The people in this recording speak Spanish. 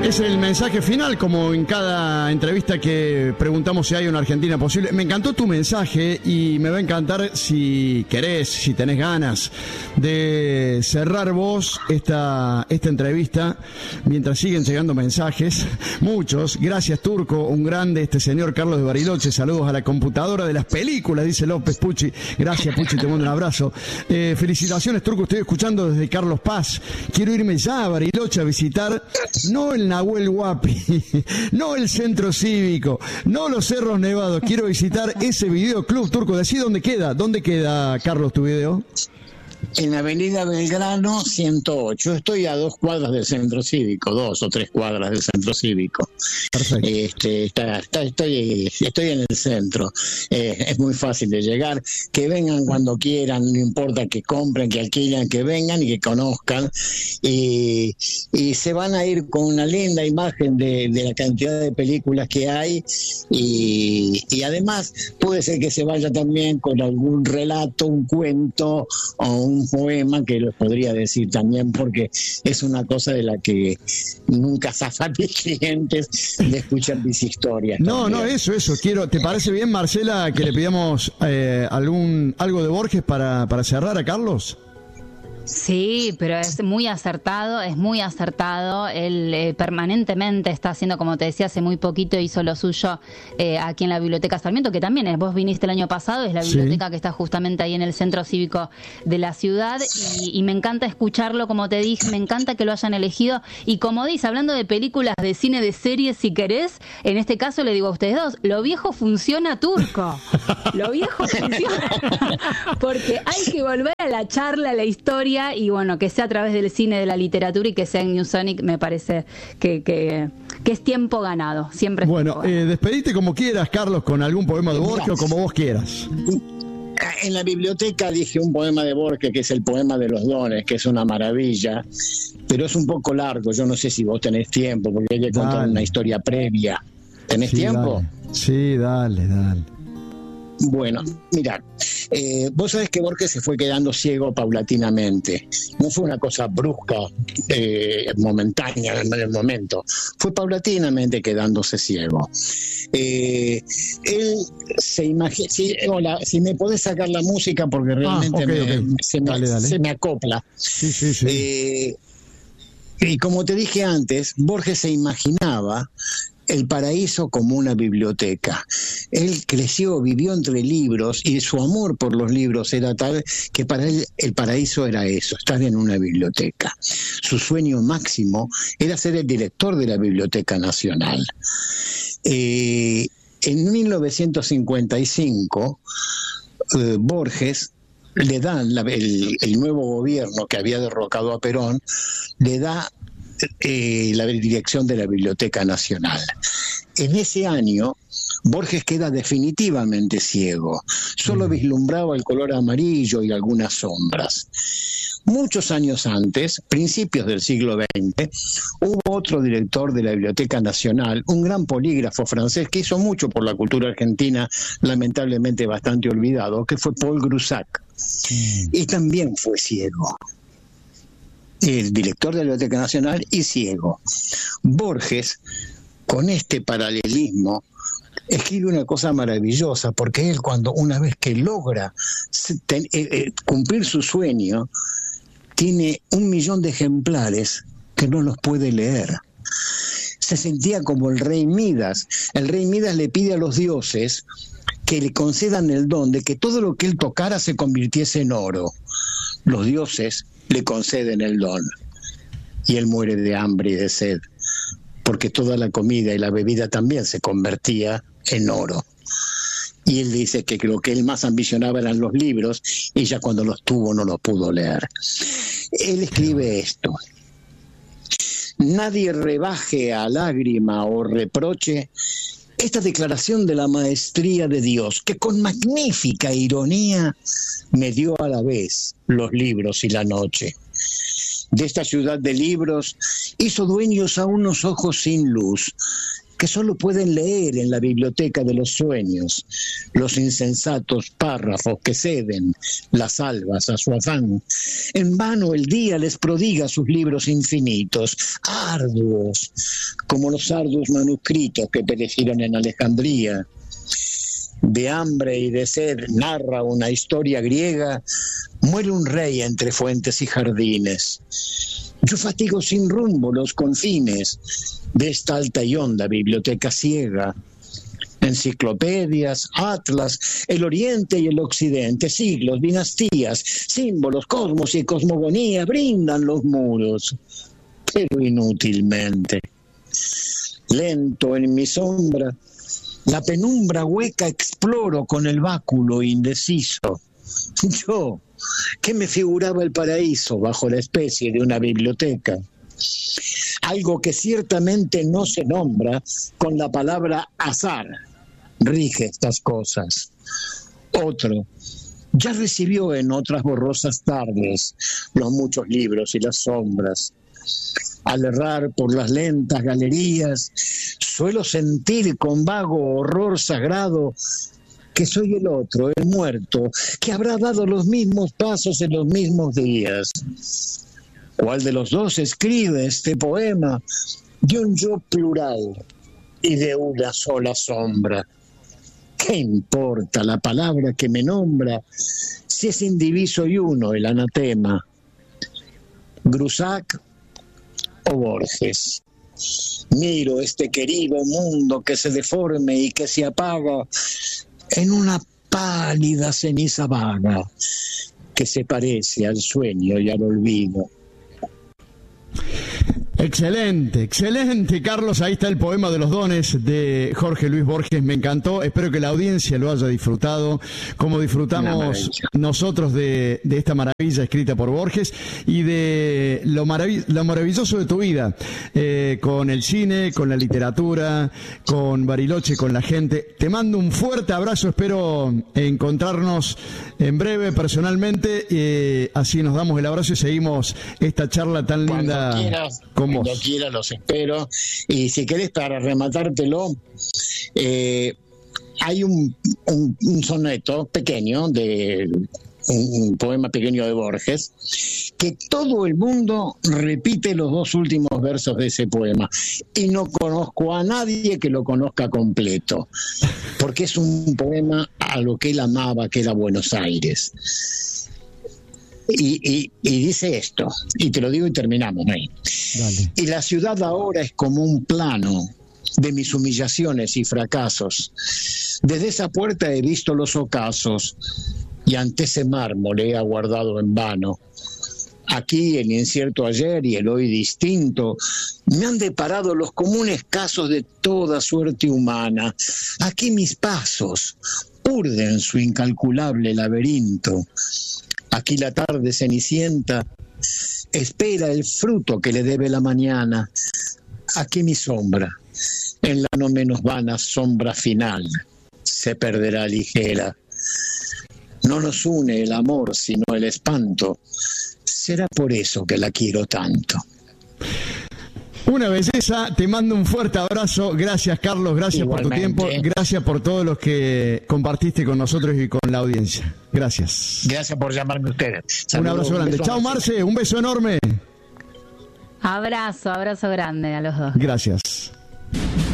Es el mensaje final, como en cada entrevista que preguntamos si hay una Argentina posible. Me encantó tu mensaje y me va a encantar, si querés, si tenés ganas, de cerrar vos esta entrevista mientras siguen llegando mensajes. Muchos. Gracias, Turco, un grande, este señor Carlos de Bariloche. Saludos a la computadora de las películas, dice López Pucci. Gracias, Pucci, te mando un abrazo. Felicitaciones, Turco, estoy escuchando desde Carlos Paz. Quiero irme ya a Bariloche a visitar, no el Nahuel Huapi, no el Centro Cívico, no los Cerros Nevados. Quiero visitar ese videoclub, Turco. Decí dónde queda. ¿Dónde queda, Carlos, tu video? En Avenida Belgrano 108. Estoy a 2 cuadras del Centro Cívico, 2 o 3 cuadras del Centro Cívico. Perfecto. Estoy en el centro. Es muy fácil de llegar. Que vengan cuando quieran, no importa que compren, que alquilen, que vengan y que conozcan. Y se van a ir con una linda imagen de la cantidad de películas que hay. Y además puede ser que se vaya también con algún relato, un cuento o un poema que les podría decir también, porque es una cosa de la que nunca zafan mis clientes de escuchar mis historias. No, también. no, eso. ¿Te parece bien, Marcela, que le pidamos algo de Borges para cerrar a Carlos? Sí, pero es muy acertado. Él permanentemente está haciendo, como te decía, hace muy poquito hizo lo suyo aquí en la Biblioteca Sarmiento, que también vos viniste el año pasado, es la biblioteca que está justamente ahí en el Centro Cívico de la ciudad, y me encanta escucharlo, como te dije, me encanta que lo hayan elegido, y como dice, hablando de películas, de cine, de series, si querés, en este caso le digo a ustedes dos, lo viejo funciona, Turco, lo viejo funciona, porque hay que volver a la charla, a la historia, y bueno, que sea a través del cine, de la literatura, y que sea en New Sonic, me parece que es tiempo ganado, siempre. Bueno, despedite como quieras, Carlos, con algún poema de Borges o como vos quieras. En la biblioteca dije un poema de Borges, que es el poema de los dones, que es una maravilla, pero es un poco largo. Yo no sé si vos tenés tiempo, porque hay que contar una historia previa. ¿Tenés tiempo? Dale. Sí, dale. Bueno, mira, vos sabés que Borges se fue quedando ciego paulatinamente. No fue una cosa brusca, momentánea en el momento. Fue paulatinamente quedándose ciego. Él se imagina... si me podés sacar la música, porque realmente Dale. se me acopla. Sí. Y como te dije antes, Borges se imaginaba el paraíso como una biblioteca. Él vivió entre libros, y su amor por los libros era tal que para él el paraíso era eso, estar en una biblioteca. Su sueño máximo era ser el director de la Biblioteca Nacional. En 1955, Borges le da el nuevo gobierno que había derrocado a Perón, le da la dirección de la Biblioteca Nacional. En ese año, Borges queda definitivamente ciego. Solo vislumbraba el color amarillo y algunas sombras. Muchos años antes, principios del siglo XX, hubo otro director de la Biblioteca Nacional, un gran polígrafo francés que hizo mucho por la cultura argentina, lamentablemente bastante olvidado, que fue Paul Groussac. Y también fue ciego. El director de la Biblioteca Nacional y ciego. Borges, con este paralelismo, escribe una cosa maravillosa, porque él, una vez que logra cumplir su sueño, tiene 1 millón de ejemplares que no los puede leer. Se sentía como el rey Midas. El rey Midas le pide a los dioses que le concedan el don de que todo lo que él tocara se convirtiese en oro. Los dioses le conceden el don y él muere de hambre y de sed, porque toda la comida y la bebida también se convertía en oro. Y él dice que lo que él más ambicionaba eran los libros, y ya cuando los tuvo no los pudo leer. Él escribe esto: nadie rebaje a lágrima o reproche esta declaración de la maestría de Dios, que con magnífica ironía me dio a la vez los libros y la noche. De esta ciudad de libros hizo dueños a unos ojos sin luz, que solo pueden leer en la biblioteca de los sueños los insensatos párrafos que ceden las albas a su afán. En vano el día les prodiga sus libros infinitos, arduos, como los arduos manuscritos que perecieron en Alejandría. De hambre y de sed narra una historia griega, muere un rey entre fuentes y jardines. Yo fatigo sin rumbo los confines de esta alta y honda biblioteca ciega. Enciclopedias, atlas, el oriente y el occidente, siglos, dinastías, símbolos, cosmos y cosmogonía brindan los muros, pero inútilmente. Lento en mi sombra, la penumbra hueca exploro con el báculo indeciso. Yo, que me figuraba el paraíso bajo la especie de una biblioteca. Algo que ciertamente no se nombra con la palabra azar rige estas cosas. Otro ya recibió en otras borrosas tardes los muchos libros y las sombras. Al errar por las lentas galerías, suelo sentir con vago horror sagrado que soy el otro, el muerto, que habrá dado los mismos pasos en los mismos días. ¿Cuál de los dos escribe este poema de un yo plural y de una sola sombra? ¿Qué importa la palabra que me nombra si es indiviso y uno el anatema? ¿Grusac o Borges? Miro este querido mundo que se deforme y que se apaga en una pálida ceniza vaga que se parece al sueño y al olvido. Excelente, excelente, Carlos. Ahí está el poema de los dones de Jorge Luis Borges. Me encantó. Espero que la audiencia lo haya disfrutado, como disfrutamos nosotros de esta maravilla escrita por Borges y de lo maravilloso de tu vida, con el cine, con la literatura, con Bariloche, con la gente. Te mando un fuerte abrazo. Espero encontrarnos en breve personalmente. Así nos damos el abrazo y seguimos esta charla tan linda. Cuando quiera los espero. Y si querés, para rematártelo, hay un soneto pequeño, un poema pequeño de Borges, que todo el mundo repite los dos últimos versos de ese poema. Y no conozco a nadie que lo conozca completo, porque es un poema a lo que él amaba, que era Buenos Aires. Y dice esto, y te lo digo y terminamos ahí. Dale. Y la ciudad ahora es como un plano de mis humillaciones y fracasos. Desde esa puerta he visto los ocasos y ante ese mármol he aguardado en vano. Aquí el incierto ayer y el hoy distinto me han deparado los comunes casos de toda suerte humana. Aquí mis pasos urden su incalculable laberinto. Aquí la tarde cenicienta espera el fruto que le debe la mañana. Aquí mi sombra, en la no menos vana sombra final, se perderá ligera. No nos une el amor, sino el espanto. Será por eso que la quiero tanto. Una belleza, te mando un fuerte abrazo. Gracias, Carlos, gracias igualmente por tu tiempo, gracias por todo lo que compartiste con nosotros y con la audiencia. Gracias. Gracias por llamarme ustedes. Un abrazo grande. Chao, Marce, un beso enorme. Abrazo grande a los dos. Gracias.